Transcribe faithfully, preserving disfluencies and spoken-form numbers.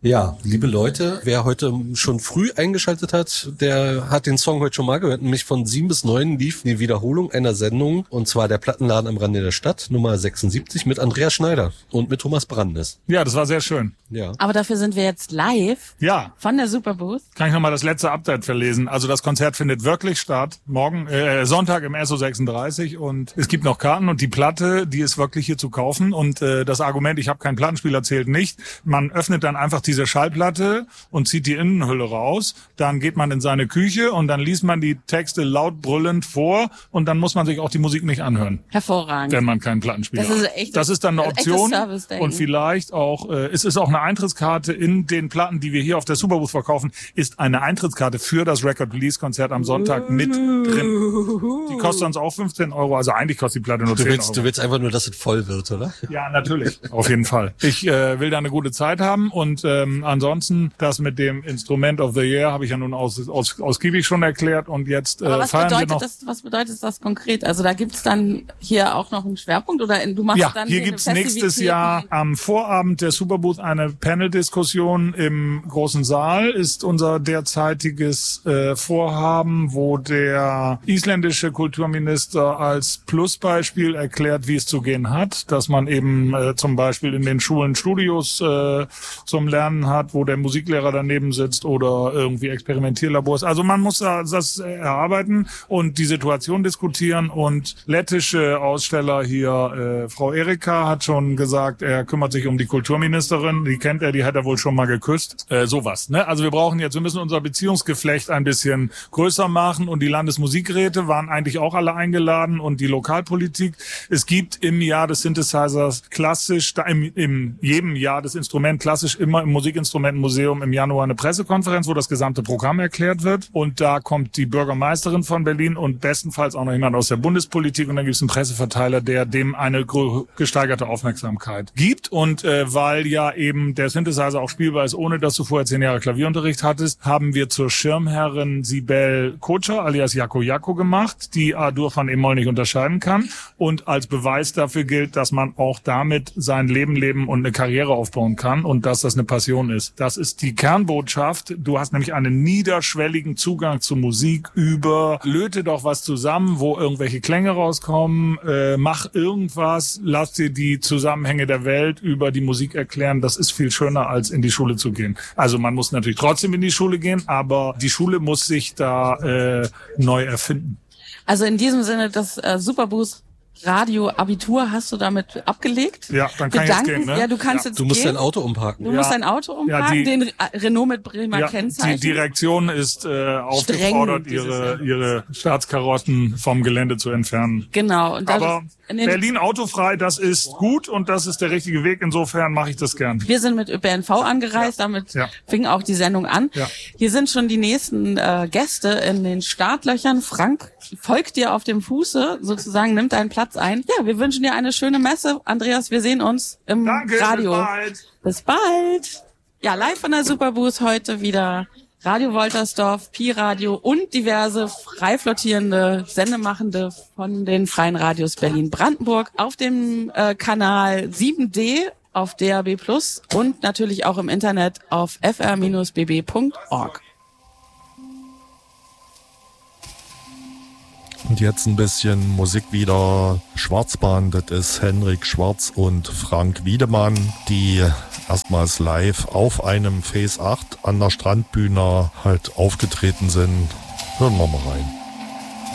Ja, liebe Leute, wer heute schon früh eingeschaltet hat, der hat den Song heute schon mal gehört. Nämlich von sieben bis neun lief die Wiederholung einer Sendung, und zwar der Plattenladen am Rande der Stadt, Nummer sechsundsiebzig, mit Andreas Schneider und mit Thomas Brandes. Ja, das war sehr schön. Ja. Aber dafür sind wir jetzt live ja. von der Superbooth. Kann ich nochmal das letzte Update verlesen. Also das Konzert findet wirklich statt. Morgen, äh, Sonntag im S O sechsunddreißig, und es gibt noch Karten, und die Platte, die ist wirklich hier zu kaufen. Und äh, das Argument, ich habe keinen Plattenspieler, zählt nicht. Man öffnet dann einfach diese Schallplatte und zieht die Innenhülle raus. Dann geht man in seine Küche und dann liest man die Texte laut brüllend vor, und dann muss man sich auch die Musik nicht anhören. Hervorragend. Wenn man keinen Plattenspieler das ist hat. echt, Das ist dann eine Option. Und vielleicht auch, äh, es ist auch eine Eintrittskarte in den Platten, die wir hier auf der Superbooth verkaufen, ist eine Eintrittskarte für das Record-Release-Konzert am Sonntag mit drin. Die kostet uns auch fünfzehn Euro, also eigentlich kostet die Platte nur du zehn willst, Euro. Du willst einfach nur, dass es voll wird, oder? Ja, natürlich. Auf jeden Fall. Ich äh, will da eine gute Zeit haben, und ähm, ansonsten das mit dem Instrument of the Year habe ich ja nun aus, aus, ausgiebig schon erklärt, und jetzt äh, Aber was feiern wir bedeutet noch. Das, was bedeutet das konkret? Also da gibt's dann hier auch noch einen Schwerpunkt, oder du machst ja, dann hier hier gibt's eine nächstes Festivität? Jahr am Vorabend der Superbooth eine Panel-Diskussion im großen Saal. Ist unser derzeitiges äh, Vorhaben, wo der isländische Kulturminister als Plusbeispiel erklärt, wie es zu gehen hat, dass man eben äh, zum Beispiel in den Schulen Studios äh, zum Lernen hat, wo der Musiklehrer daneben sitzt, oder irgendwie Experimentierlabors. Also man muss das erarbeiten und die Situation diskutieren, und lettische Aussteller hier, äh, Frau Erika hat schon gesagt, er kümmert sich um die Kulturministerin, die kennt er, die hat er wohl schon mal geküsst. Äh, sowas, ne? Also wir brauchen jetzt, wir müssen unser Beziehungsgeflecht ein bisschen größer machen, und die Landesmusikräte waren eigentlich auch alle eingeladen, und die Lokalpolitik. Es gibt im Jahr des Synthesizers klassisch, da im, im jedem Jahr des Instrument klassisch immer im Musikinstrumentenmuseum im Januar eine Pressekonferenz, wo das gesamte Programm erklärt wird, und da kommt die Bürgermeisterin von Berlin und bestenfalls auch noch jemand aus der Bundespolitik, und dann gibt es einen Presseverteiler, der dem eine gesteigerte Aufmerksamkeit gibt. Und äh, weil ja eben der Synthesizer auch spielbar ist, ohne dass du vorher zehn Jahre Klavierunterricht hattest, haben wir zur Schirmherrin Sibel Kocher alias Jaco Jaco gemacht, die A-Dur von E-Moll nicht unterscheiden kann, und als Beweis dafür gilt, dass man auch damit sein Leben leben und eine Karriere aufbauen kann, und dass das eine Passion ist. Das ist die Kernbotschaft. Du hast nämlich einen niederschwelligen Zugang zu Musik über löte doch was zusammen, wo irgendwelche Klänge rauskommen, äh, mach irgendwas, lass dir die Zusammenhänge der Welt über die Musik erklären. Das ist viel schöner, als in die Schule zu gehen. Also man muss natürlich trotzdem in die Schule gehen, aber die Schule muss sich da äh, neu erfinden. Also in diesem Sinne, das äh, Superbooth Radio-Abitur hast du damit abgelegt? Ja, dann kann Gedanken, ich jetzt gehen, ne? Ja, du kannst ja. jetzt Du musst gehen. dein Auto umparken. Du ja. musst dein Auto umparken, ja, die, den Renault mit Bremer ja, Kennzeichen. Die Direktion ist äh, aufgefordert, ihre, ihre Staatskarotten vom Gelände zu entfernen. Genau. Und Aber in den Berlin autofrei, das ist gut, und das ist der richtige Weg. Insofern mache ich das gern. Wir sind mit Ö P N V angereist, Ja. damit Ja. fing auch die Sendung an. Ja. Hier sind schon die nächsten äh, Gäste in den Startlöchern. Frank folgt dir auf dem Fuße, sozusagen, nimmt deinen Platz ein. Ja, wir wünschen dir eine schöne Messe. Andreas, wir sehen uns im Danke, Radio. bis bald. Bis bald. Ja, live von der Superbooth heute wieder Radio Woltersdorf, Pi-Radio und diverse frei flottierende Sendemachende von den Freien Radios Berlin-Brandenburg auf dem äh, Kanal sieben D auf D A B plus, und natürlich auch im Internet auf f r Bindestrich b b Punkt org. Und jetzt ein bisschen Musik wieder. Schwarzbahn, das ist Henrik Schwarz und Frank Wiedemann, die erstmals live auf einem Phase acht an der Strandbühne halt aufgetreten sind. Hören wir mal rein.